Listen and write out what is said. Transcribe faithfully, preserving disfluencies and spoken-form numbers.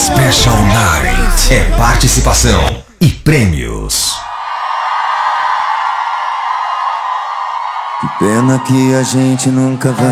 Special Night é participação e prêmios. Que pena que a gente nunca vai